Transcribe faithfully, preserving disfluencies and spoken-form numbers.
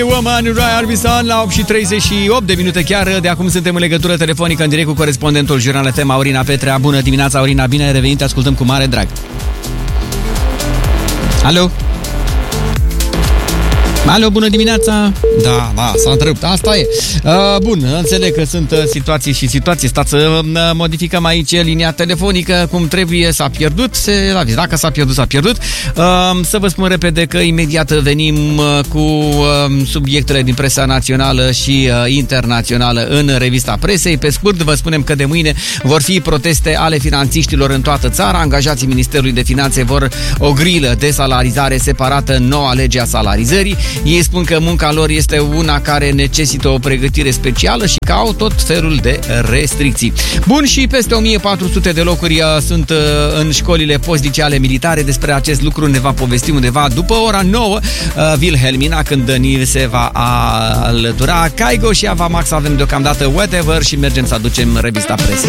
Woman, Uriah Harbison la opt și treizeci și opt de minute chiar. De acum suntem în legătură telefonică în direct cu corespondentul Jurnal F M, Aurina Petrea. Bună dimineața, Aurina, bine ai revenit, te ascultăm cu mare drag. Alo? Alo, bună dimineața! Da, da, s-a întrerupt, asta e. Uh, bun, înțeleg că sunt uh, situații și situații. Stați să uh, modificăm aici linia telefonică cum trebuie, s-a pierdut, se la vis. Dacă s-a pierdut, s-a pierdut. Uh, să vă spun repede că imediat venim uh, cu uh, subiectele din presa națională și uh, internațională în revista presei. Pe scurt, vă spunem că de mâine vor fi proteste ale finanțiștilor în toată țara. Angajații Ministerului de Finanțe vor o grilă de salarizare separată în noua lege a salarizării. Ei spun că munca lor este una care necesită o pregătire specială și că au tot felul de restricții. Bun, și peste o mie patru sute de locuri uh, sunt uh, în școlile postliceale militare. Despre acest lucru ne va povesti undeva după ora nouă uh, Wilhelmina, când ni se va alătura Caigo și Ava Max. Avem deocamdată Whatever și mergem să aducem revista presei.